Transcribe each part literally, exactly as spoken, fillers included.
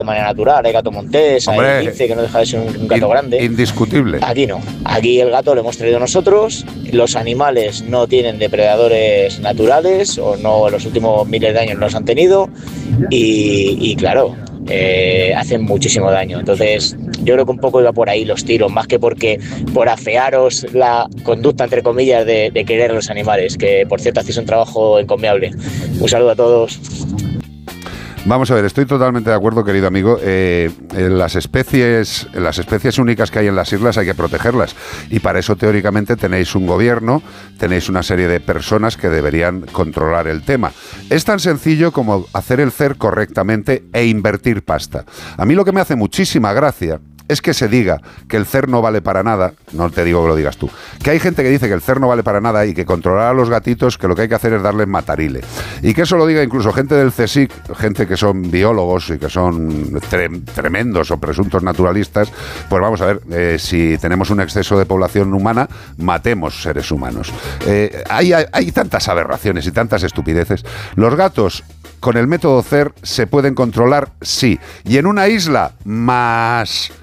de manera natural, hay gato montés, Hombre, hay lince, que no deja de ser un, un gato in, grande. Indiscutible. Aquí no, aquí el gato lo hemos traído nosotros, los animales no tienen depredadores naturales, o no en los últimos miles de años no los han tenido, y, y claro, eh, hacen muchísimo daño. Entonces yo creo que un poco iba por ahí los tiros, más que porque por afearos la conducta, entre comillas, de, de querer a los animales, que por cierto hacéis un trabajo encomiable. Un saludo a todos. Vamos a ver, estoy totalmente de acuerdo, querido amigo. Eh, en las especies, en las especies únicas que hay en las islas hay que protegerlas. Y para eso, teóricamente, tenéis un gobierno, tenéis una serie de personas que deberían controlar el tema. Es tan sencillo como hacer el C E R correctamente e invertir pasta. A mí lo que me hace muchísima gracia es que se diga que el C E R no vale para nada, no te digo que lo digas tú, que hay gente que dice que el C E R no vale para nada y que controlar a los gatitos, que lo que hay que hacer es darles matarile. Y que eso lo diga incluso gente del CSIC, gente que son biólogos y que son tre- tremendos o presuntos naturalistas. Pues vamos a ver, eh, si tenemos un exceso de población humana, matemos seres humanos. Eh, hay, hay, hay tantas aberraciones y tantas estupideces. Los gatos, con el método C E R, se pueden controlar, sí. Y en una isla, más...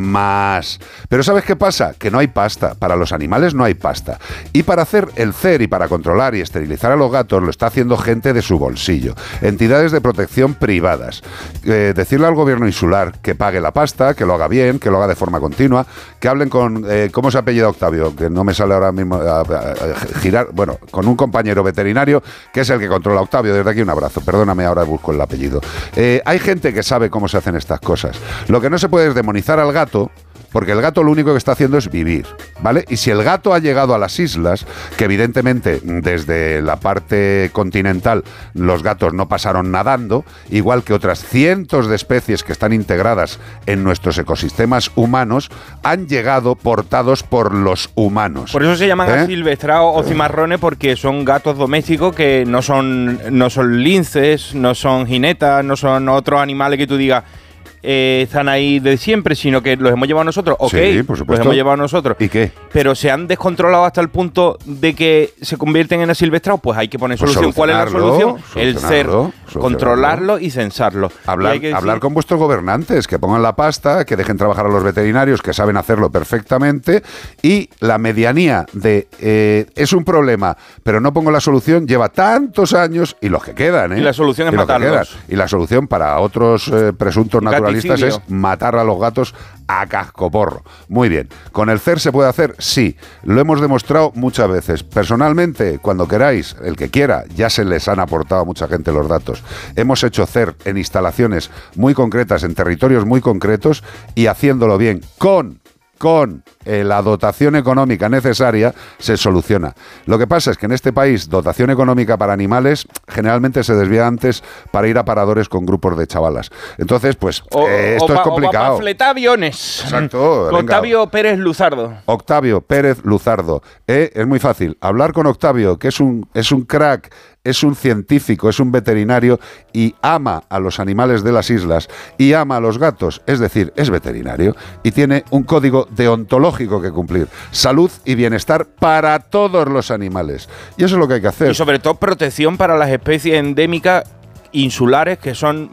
Más. Pero ¿sabes qué pasa? Que no hay pasta. Para los animales no hay pasta. Y para hacer el C E R y para controlar y esterilizar a los gatos lo está haciendo gente de su bolsillo. Entidades de protección privadas. Eh, decirle al gobierno insular que pague la pasta, que lo haga bien, que lo haga de forma continua, que hablen con... Eh, ¿Cómo se apellida Octavio? Que no me sale ahora mismo a, a, a girar. Bueno, con un compañero veterinario que es el que controla a Octavio. Desde aquí un abrazo. Perdóname, ahora busco el apellido. Eh, hay gente que sabe cómo se hacen estas cosas. Lo que no se puede es demonizar al gato, porque el gato lo único que está haciendo es vivir, ¿vale? Y si el gato ha llegado a las islas, que evidentemente desde la parte continental los gatos no pasaron nadando, igual que otras cientos de especies que están integradas en nuestros ecosistemas humanos, han llegado portados por los humanos. Por eso se llaman ¿Eh? asilvestrados o cimarrones, porque son gatos domésticos que no son, no son linces, no son jinetas, no son otros animales que tú digas... Eh, están ahí de siempre, sino que los hemos llevado nosotros. Ok, sí, por supuesto. los hemos llevado nosotros. ¿Y qué? Pero se han descontrolado hasta el punto de que se convierten en asilvestrados. Pues hay que poner Pues solución. ¿Cuál es la solución? El ser, solucionarlo. controlarlo y censarlo. Hablar, decir, hablar con vuestros gobernantes, que pongan la pasta, que dejen trabajar a los veterinarios, que saben hacerlo perfectamente, y la medianía de eh, es un problema, pero no pongo la solución, lleva tantos años, y los que quedan, ¿eh? Y la solución es y matarlos. Y la solución para otros eh, presuntos naturalistas Gaticidio. es matar a los gatos a cascoporro. Muy bien. ¿Con el C E R se puede hacer? Sí. Lo hemos demostrado muchas veces. Personalmente, cuando queráis, el que quiera, ya se les han aportado a mucha gente los datos. Hemos hecho C E R en instalaciones muy concretas, en territorios muy concretos, y haciéndolo bien, con... con eh, la dotación económica necesaria, se soluciona. Lo que pasa es que en este país, dotación económica para animales generalmente se desvía antes para ir a paradores con grupos de chavalas. Entonces, pues, O, eh, esto o es pa, complicado. O pa fletar aviones. Exacto. Con venga. Octavio Pérez Luzardo. Octavio Pérez Luzardo. Eh, es muy fácil. Hablar con Octavio, que es un, es un crack, es un científico, es un veterinario y ama a los animales de las islas y ama a los gatos, es decir, es veterinario y tiene un código deontológico que cumplir. Salud y bienestar para todos los animales. Y eso es lo que hay que hacer. Y sobre todo protección para las especies endémicas insulares, que son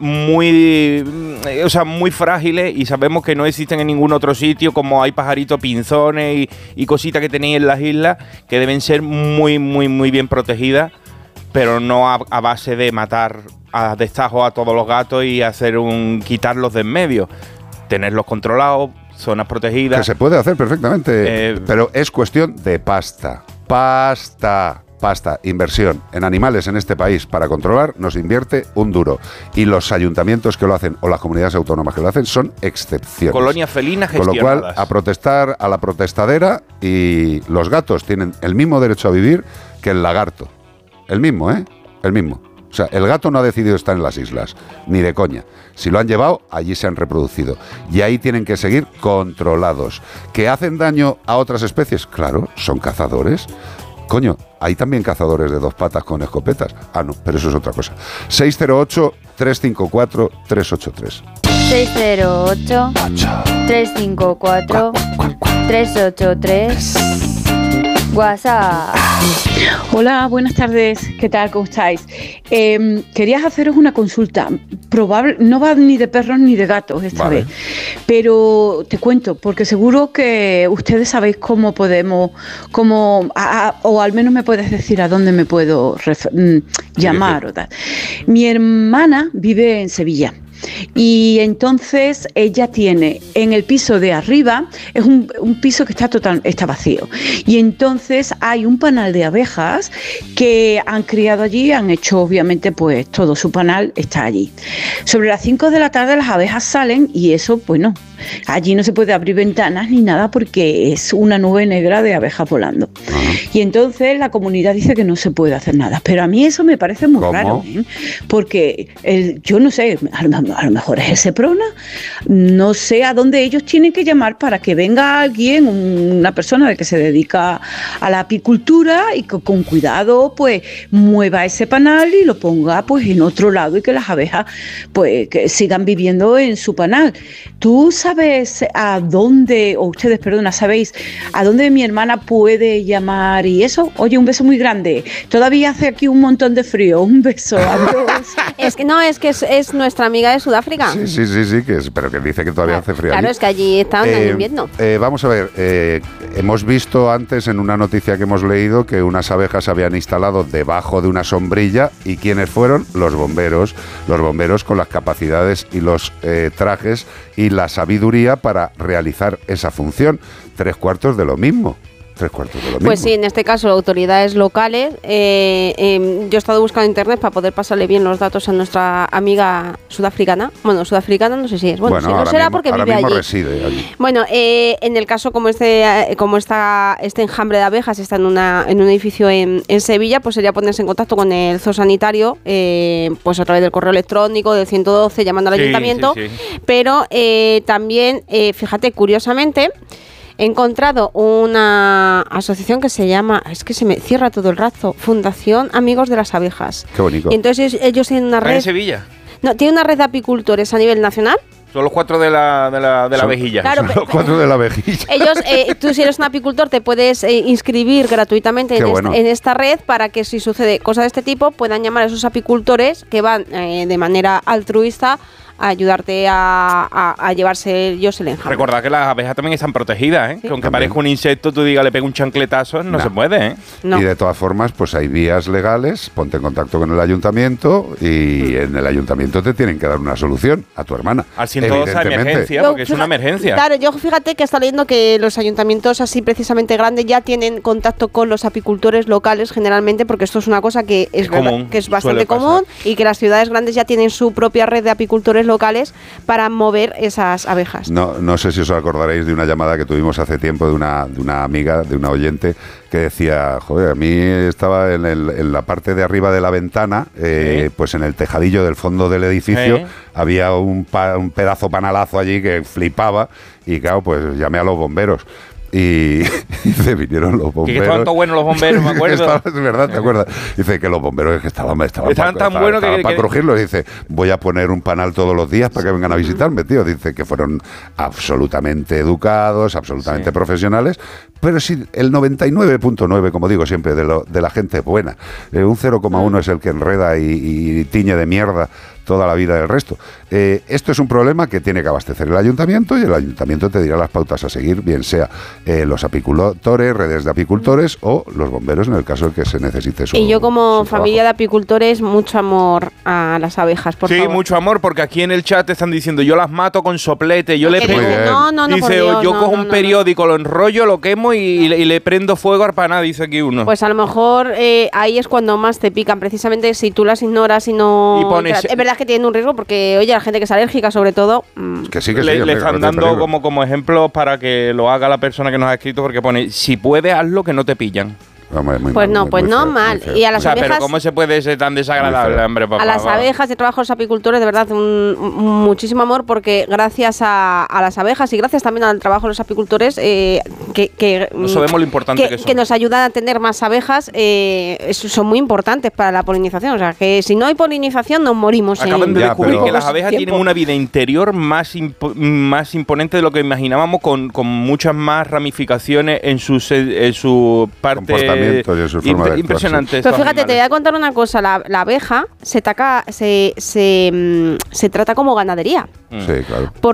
muy, o sea, muy frágiles, y sabemos que no existen en ningún otro sitio, como hay pajaritos pinzones y, y cositas que tenéis en las islas, que deben ser muy, muy, muy bien protegidas, pero no a, a base de matar a destajo a todos los gatos y hacer un quitarlos de en medio. Tenerlos controlados, zonas protegidas. Que se puede hacer perfectamente, eh, pero es cuestión de pasta. Pasta. Pasta, inversión en animales en este país para controlar, nos invierte un duro. Y los ayuntamientos que lo hacen o las comunidades autónomas que lo hacen son excepciones. Colonias felinas gestionadas. Con lo cual, a protestar a la protestadera, y los gatos tienen el mismo derecho a vivir que el lagarto. El mismo, ¿eh? El mismo. O sea, el gato no ha decidido estar en las islas, ni de coña. Si lo han llevado, allí se han reproducido. Y ahí tienen que seguir controlados. ¿Que hacen daño a otras especies? Claro, son cazadores. Coño, hay también cazadores de dos patas con escopetas. Ah, no, pero eso es otra cosa. seis cero ocho, tres cinco cuatro, tres ocho tres. seis cero ocho, tres cinco cuatro, tres ocho tres. WhatsApp. Hola, buenas tardes. ¿Qué tal? ¿Cómo estáis? Eh, quería haceros una consulta. Probable, no va ni de perros ni de gatos esta Vale. vez. Pero te cuento, porque seguro que ustedes sabéis cómo podemos, cómo, a, a, o al menos me puedes decir a dónde me puedo refer, mm, llamar sí. o tal. Mi hermana vive en Sevilla. Y entonces ella tiene en el piso de arriba, es un, un piso que está total, está vacío, y entonces hay un panal de abejas que han criado allí, han hecho obviamente pues todo su panal está allí. Sobre las cinco de la tarde las abejas salen y eso pues no, allí no se puede abrir ventanas ni nada porque es una nube negra de abejas volando. Y entonces la comunidad dice que no se puede hacer nada, pero a mí eso me parece muy ¿Cómo? raro, ¿eh? Porque el, yo no sé, a lo, a lo mejor es el Seprona, no sé a dónde ellos tienen que llamar para que venga alguien, una persona de que se dedica a la apicultura y que con cuidado pues mueva ese panal y lo ponga pues en otro lado y que las abejas pues que sigan viviendo en su panal. ¿Tú sabes a dónde, o ustedes, perdona, sabéis a dónde mi hermana puede llamar y eso? Oye, un beso muy grande. Todavía hace aquí un montón de frío. Un beso. Adiós. Es que no, es que es, es nuestra amiga de Sudáfrica. Sí, sí, sí, sí, que es, pero que dice que todavía hace frío. Claro, allí. es que allí están en Eh, invierno. eh, vamos a ver, eh, hemos visto antes en una noticia que hemos leído que unas abejas se habían instalado debajo de una sombrilla. ¿Y quiénes fueron? Los bomberos. Los bomberos con las capacidades y los eh, trajes y la sabiduría para realizar esa función. Tres cuartos de lo mismo. Tres cuartos de lo mismo. Pues sí, en este caso autoridades locales. Eh, eh, yo he estado buscando en internet para poder pasarle bien los datos a nuestra amiga sudafricana. Bueno, sudafricana no sé si es. Bueno, Bueno, si no ahora será mismo- porque ahora vive mismo allí. reside allí. Bueno, eh, en el caso como este, eh, como está este enjambre de abejas está en una en un edificio en, en Sevilla, pues sería ponerse en contacto con el zoosanitario, eh, pues a través del correo electrónico del ciento doce, llamando al Sí, ayuntamiento. sí, sí. Pero eh, también, eh, fíjate, curiosamente, he encontrado una asociación que se llama, es que se me cierra todo el rato, Fundación Amigos de las Abejas. Qué bonito. Y entonces ellos tienen una ¿Está red. en Sevilla? No, tienen una red de apicultores a nivel nacional. Son los cuatro de la, de la, de la Son- vejilla. Claro, Son los cuatro de la vejilla. Ellos, eh, tú si eres un apicultor te puedes eh, inscribir gratuitamente Qué en, bueno. est- en esta red para que si sucede cosas de este tipo puedan llamar a esos apicultores que van eh, de manera altruista a ayudarte a, a, a llevarse ellos el enjambre. Recordad que las abejas también están protegidas, ¿eh? Sí. Que aunque También. parezca un insecto, tú digas, le pega un chancletazo, no, No. se puede, ¿eh? No. Y de todas formas, pues hay vías legales, ponte en contacto con el ayuntamiento y en el ayuntamiento te tienen que dar una solución a tu hermana. Al ciento doce de Evidentemente. emergencia, Yo, porque es una fija- emergencia. Claro, yo fíjate que está leyendo que los ayuntamientos así precisamente grandes ya tienen contacto con los apicultores locales generalmente, porque esto es una cosa que es, Es común, verdad- que es bastante suele pasar. común y que las ciudades grandes ya tienen su propia red de apicultores locales para mover esas abejas. No, no sé si os acordaréis de una llamada que tuvimos hace tiempo de una, de una amiga, de una oyente, que decía, joder, a mí estaba en, el- en la parte de arriba de la ventana, eh, Sí. pues en el tejadillo del fondo del edificio, Sí. había un, pa- un pedazo panalazo allí que flipaba y claro, pues llamé a los bomberos. Y dice, vinieron los Que bomberos. estaban tan buenos los bomberos, me acuerdo. Estaba- es verdad, ¿te acuerdas? Dice que los bomberos es que estaban, estaban, Estaban pa- tan buenos que- para que- crujirlos. Dice, voy a poner un panal todos los días para que vengan a visitarme, tío. Dice que fueron absolutamente educados, absolutamente Sí. profesionales, pero sí, el noventa y nueve punto nueve, como digo siempre, de, lo, de la gente es buena. Eh, un cero coma uno es el que enreda y, y tiñe de mierda toda la vida del resto. Eh, esto es un problema que tiene que abastecer el ayuntamiento y el ayuntamiento te dirá las pautas a seguir, bien sea eh, los apicultores, redes de apicultores o los bomberos en el caso de que se necesite su Y yo como su familia de trabajo. apicultores, mucho amor a las abejas, por sí, favor. mucho amor, porque aquí en el chat te están diciendo, yo las mato con soplete, yo le Que pego... Muy dice, bien. no, no, no, por Dice, Dios, yo no, cojo no, un no, periódico, lo enrollo, lo quemo y, y le, y le prendo fuego a arpaná, dice aquí uno. Pues a lo mejor eh, ahí es cuando más te pican, precisamente si tú las ignoras y no... Y pones- Es verdad que tienen un riesgo porque, oye, la gente que es alérgica sobre todo... mm, Que sí, que sí, le, le hombre, están no te dando peligro. como, como ejemplo para que lo haga la persona que nos ha escrito, porque pone, si puedes, hazlo, que no te pillan. Hombre, muy Pues mal, no, muy- pues muy no, feo, muy mal. feo. Y a O las sea, pero abejas... ¿cómo se puede ser tan Muy desagradable, feo. hombre? Por A las favor? abejas y trabajo a los apicultores, de verdad, un, un- muchísimo amor porque gracias a, a las abejas y gracias también al trabajo de los apicultores eh, que, que, no sabemos lo importante que, que son. que nos ayudan a tener más abejas, eh, son muy importantes para la polinización. O sea, que si no hay polinización nos morimos. Acaban en de Ya, descubrir pero- que las abejas tiempo. tienen una vida interior más, impo- más imponente de lo que imaginábamos, con, con muchas más ramificaciones en su, se- en su parte. Comportamiento y en su forma de actuar, impresionante. Pero estos fíjate, te voy animales. a contar una cosa. La, la abeja se, taca, se, se, mm, se trata como ganadería. Sí, claro. Porque